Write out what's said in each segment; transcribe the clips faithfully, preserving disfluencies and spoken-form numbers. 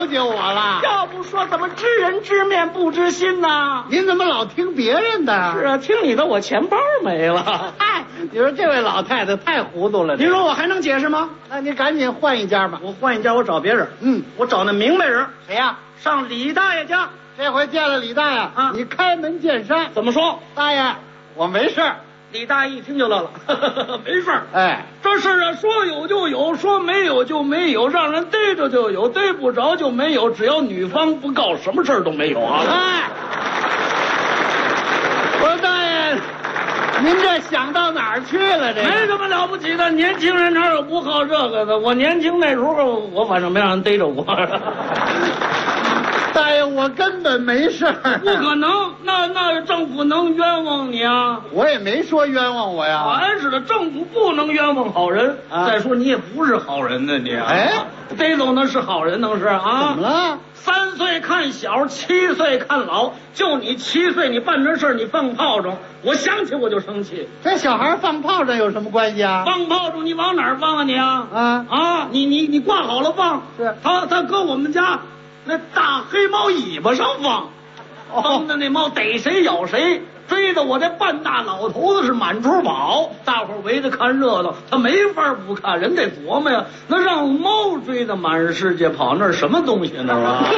救我了。 要不说怎么知人知面不知心呢？ 您怎么老听别人的？ 是啊，听你的，我钱包没了。 哎，你说这位老太太太糊涂了。 你说我还能解释吗？ 那你赶紧换一家吧。 我换一家，我找别人。嗯，我找那明白人。 谁呀？ 上李大爷家。 这回见了李大爷啊，你开门见山。 怎么说？ 大爷，我没事。 李大爷一听就乐了，没事儿。 哎， 这事啊，说有就有，说没有就没有，让人逮着就有，逮不着就没有，只要女方不告，什么事儿都没有啊。 哎，我说大爷，您这想到哪儿去了？这没什么了不起的，年轻人哪有不好这个的？我年轻那时候，我反正没让人逮着过。 大爷，我根本没事儿。 不可能，那那政府能冤枉你啊？ 我也没说冤枉我呀。 俺是的，政府不能冤枉好人。啊、再说你也不是好人呢，你、啊。 哎， 逮走那是好人，能是啊？ 怎么了？ 三岁看小，七岁看老。就你七岁，你办这事你放炮仗，我想起我就生气。 这小孩放炮仗有什么关系啊？ 放炮仗你往哪儿放啊你啊？啊啊！你你你挂好了放。 是。 他他搁我们家。那大黑猫尾巴上放，放的那猫逮谁咬谁，追的我这半大老头子是满处跑，大伙围着看热闹，他没法不看，人得琢磨呀，那让猫追的满世界跑，那是什么东西那是吧？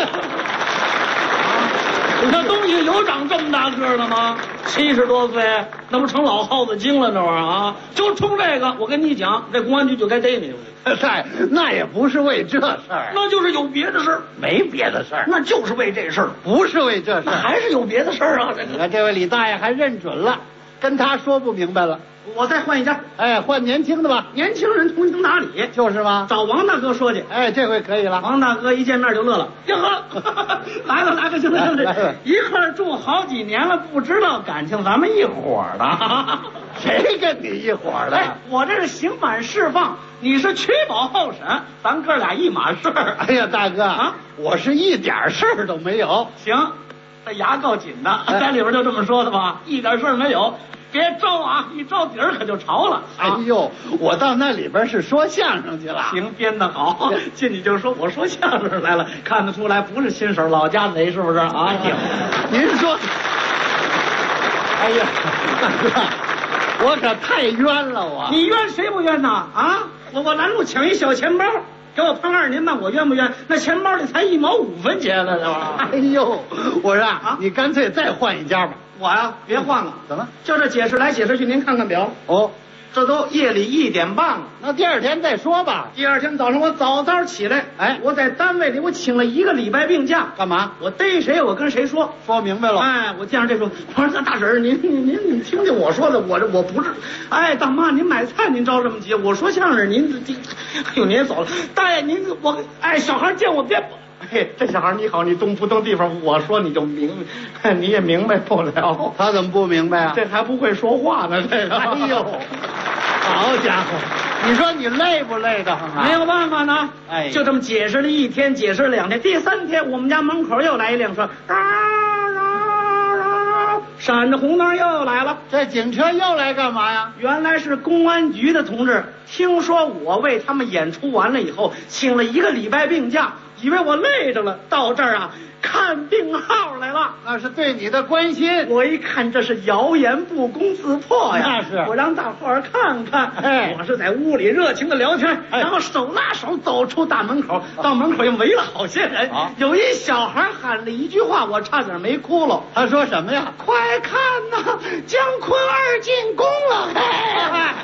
那东西有长这么大个的吗？七十多岁，那不成老耗子精了那玩意儿啊！就冲这个，我跟你讲，这公安局就该逮你。 嗨，那也不是为这事儿， 那就是有别的事儿， 没别的事儿， 那就是为这事儿， 不是为这事儿， 还是有别的事儿啊！这你看这位李大爷还认准了，跟他说不明白了。 我再换一家， 哎，换年轻的吧， 年轻人通情达理， 就是吗？ 找王大哥说去。 哎，这回可以了。 王大哥一见面就乐了，哟呵，来了来了，行了行了，一块儿住好几年了，不知道感情咱们一伙儿的。 谁跟你一伙儿的？ 哎，我这是刑满释放，你是取保候审，咱哥俩一码事儿。 哎呀，大哥啊，我是一点事儿都没有。 行，这牙够紧的，在里边就这么说的吧，一点事儿没有。别招啊！一招底儿可就潮了。 哎呦，我到那里边是说相声去了。 行，编得好，进去就说我说相声来了，看得出来不是新手，老家贼是不是啊？ 哎呀，您说，哎呀，大哥，我可太冤了我。 你冤谁不冤呐？啊，我我拦路抢一小钱包，给我碰二年半，我冤不冤？那钱包里才一毛五分钱呢，是吧？ 哎呦，我说啊，你干脆再换一家吧。 我呀，别换了。 怎么？ 就这解释来解释去，您看看表。 哦， 这都夜里一点半了。 那第二天再说吧。 第二天早上我早早起来， 哎， 我在单位里我请了一个礼拜病假。 干嘛？ 我逮谁我跟谁说。 说明白了。 哎，我见着这说，我说大婶儿，您您您您听听我说的，我这我不是。哎，大妈，您买菜您着这么急，我说相声您这，哎呦您也走了。大爷您我哎，小孩见我别。嘿，这小孩你好，你懂不懂地方？我说你就明，你也明白不了。 他怎么不明白啊？ 这还不会说话呢，这个。 哎呦，好家伙！你说你累不累得慌啊？ 没有办法呢， 哎， 就这么解释了一天，解释了两天，第三天我们家门口又来一辆车，啊啊啊！闪着红灯又来了。 这警车又来干嘛呀？ 原来是公安局的同志，听说我为他们演出完了以后，请了一个礼拜病假。以为我累着了，到这儿啊看病号来了。 那是对你的关心。 我一看这是谣言不攻自破呀。 那是。 我让大伙儿看看。哎，我是在屋里热情的聊天，哎、然后手拉手走出大门口，到门口又围了好些人。啊、有一小孩喊了一句话，我差点没哭了。 他说什么呀？ 快看呐，姜昆二进宫了！嘿。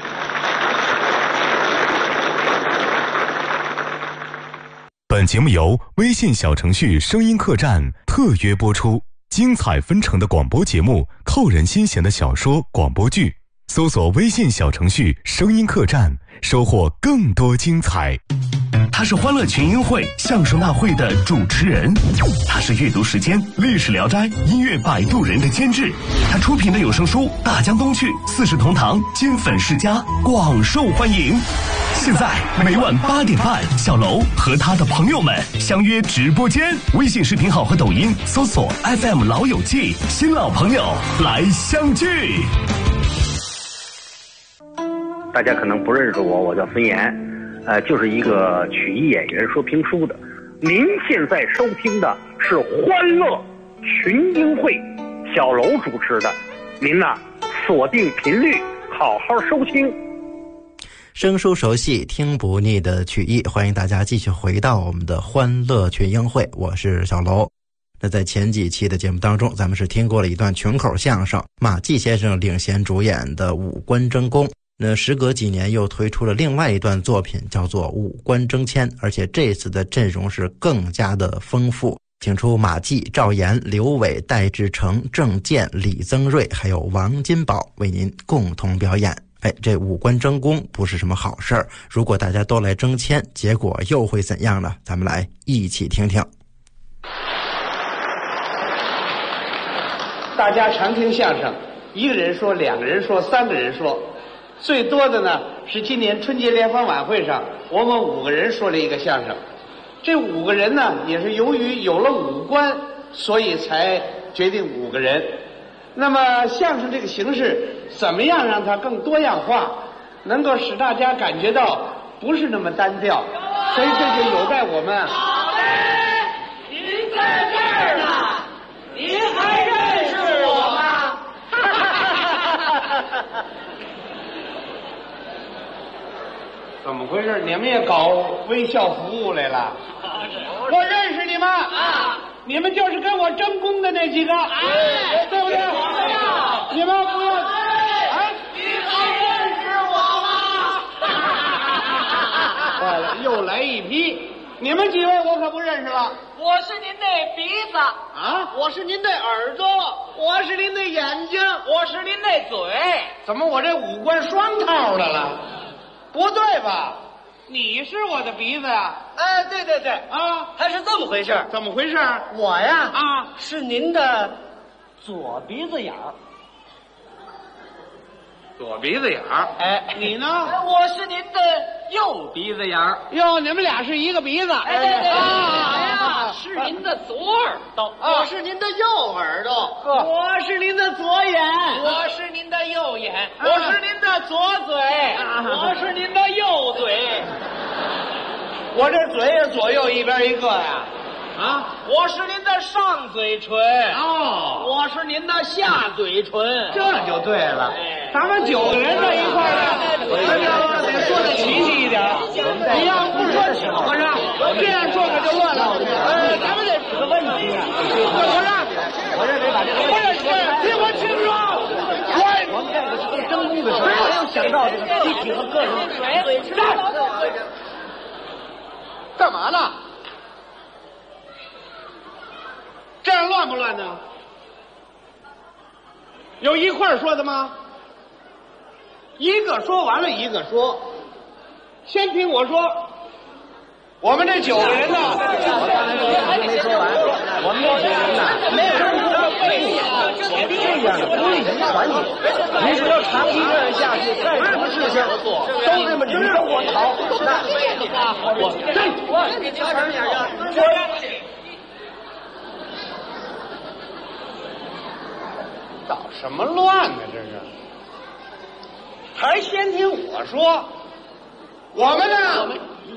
本节目由微信小程序声音客栈特约播出，精彩纷呈的广播节目，扣人心弦的小说广播剧，搜索微信小程序声音客栈，收获更多精彩。 他是欢乐群英会相声大会的主持人，他是阅读时间历史聊斋音乐摆渡人的监制，他出品的有声书大江东去四世同堂金粉世家广受欢迎。现在每晚八点半，小楼和他的朋友们相约直播间，微信视频号和抖音搜索 F M 老友记，新老朋友来相聚。 大家可能不认识我，我叫孙岩，呃，就是一个曲艺演员，说评书的。 您现在收听的是欢乐群英会，小楼主持的，您呐锁定频率，好好收听。 生疏熟悉，听不腻的曲艺，欢迎大家继续回到我们的欢乐群英会，我是小楼。那在前几期的节目当中，咱们是听过了一段群口相声，马季先生领衔主演的《五官争功》。那时隔几年又推出了另外一段作品，叫做《五官争谦》，而且这次的阵容是更加的丰富，请出马季、赵岩、刘伟、戴志诚、郑健、李增瑞还有王金宝为您共同表演。哎，这五官争功不是什么好事儿，如果大家都来争谦，结果又会怎样呢？咱们来一起听听。 大家常听相声，一个人说，两个人说，三个人说，最多的呢是今年春节联欢晚会上我们五个人说了一个相声。这五个人呢也是由于有了五官，所以才决定五个人。那么相声这个形式怎么样让它更多样化，能够使大家感觉到不是那么单调，所以这就有待我们。 好嘞，您在这儿呢，您还认识我吗？ 怎么回事？你们也搞微笑服务来了？我认识你们啊！你们就是跟我争功的那几个，哎，对不对？你们不要，哎， 你还认识我吗？ 坏了，又来一批！你们几位我可不认识了。 我是您的鼻子啊， 我是您的耳朵，我是您的眼睛，我是您的嘴。 怎么我这五官双套的了？不对吧？你是我的鼻子呀？ 哎，对对对， 啊， 还是这么回事。 怎么回事？ 我呀， 啊， 是您的左鼻子眼儿。 左鼻子眼儿。 哎， 你呢？ 我是您的右鼻子眼儿。 哟，你们俩是一个鼻子。 哎，对对对， 啊， 我呀是您的左耳朵，我是您的右耳朵，我是您的左眼，我是您的右眼，我是您的左嘴，我是您的右嘴。 我这嘴也左右一边一个呀。啊， 我是您的上嘴唇， 哦， 我是您的下嘴唇， 这就对了。咱们九个人在一块儿呢，咱要得说的齐齐一点。你要不说巧合上，这样说可就乱了。呃，咱们得有个问题啊，合上。我认为把这个不是听我清楚。我们这个争功的时候，没有想到这个集体和个人。站，干嘛呢？这样乱不乱呢？有一块儿说的吗？一个说完了，一个说。先听我说，我们这九个人呢， 还没说完，我们这些人呢，没有人这样不会遗传你。你只要长期这样下去，干什么事情都这么你争我讨，那我真我你挑什么眼呀？ 捣什么乱呢？这是，还先听我说，我们呢？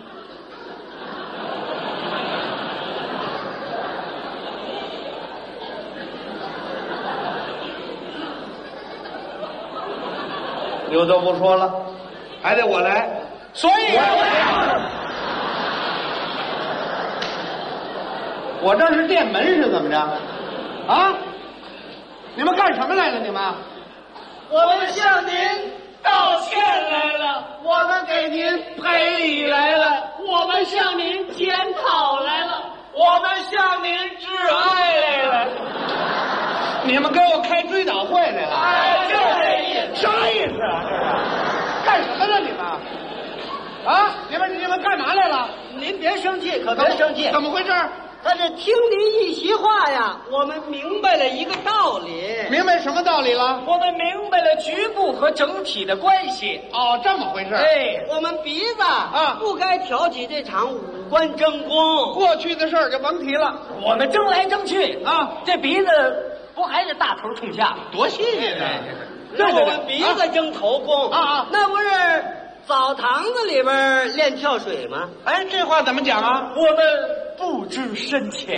刘都不说了，还得我来，所以我这是店门是怎么着？啊？你们干什么来了？你们？ 我们向您道歉来了，我们给您赔礼来了，我们向您检讨来了，我们向您致哀来了。 你们给我开追悼会来了？ 哎，就这意思。 什么意思啊？这是干什么呢？你们？啊？你们你们干嘛来了？ 您别生气，可别生气。 怎么回事？ 但是听您一席话呀，我们明白了一个道理。 明白什么道理了？ 我们明白了局部和整体的关系。 哦，这么回事。 哎，我们鼻子啊， 不该挑起这场五官争功。 过去的事儿就甭提了。 我们争来争去啊， 这鼻子不还是大头冲下， 多新鲜呢！ 这我们鼻子争头功啊啊， 那不是澡堂子里边练跳水吗？ 哎，这话怎么讲啊？ 我们不知深浅。